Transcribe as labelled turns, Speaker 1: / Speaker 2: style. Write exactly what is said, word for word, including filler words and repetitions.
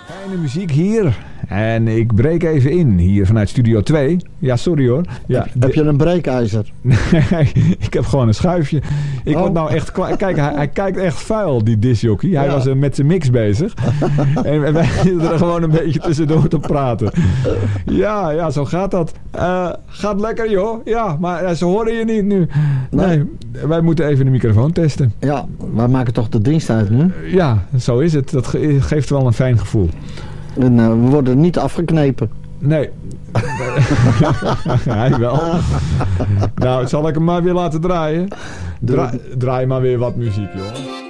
Speaker 1: Fijne muziek hier. En ik breek even in hier vanuit Studio twee. Ja, sorry hoor. Ja,
Speaker 2: heb, heb je een breekijzer?
Speaker 1: Nee, ik heb gewoon een schuifje. Ik
Speaker 2: oh.
Speaker 1: word nou echt... Kijk, hij, hij kijkt echt vuil, die discjockey. Hij
Speaker 2: ja.
Speaker 1: was uh, met zijn mix bezig. en, en wij zitten er gewoon een beetje tussendoor te praten. Ja, ja, zo gaat dat. Uh, gaat lekker, joh. Ja, maar uh, ze horen je niet nu. Nee. nee, wij moeten even de microfoon testen.
Speaker 2: Ja, wij maken toch de dienst uit nu?
Speaker 1: Ja, zo is het. Dat ge- geeft wel een fijn gevoel.
Speaker 2: En uh, we worden niet afgeknepen.
Speaker 1: Nee. Hij wel. Nou, zal ik hem maar weer laten draaien? Dra- draai maar weer wat muziek, joh.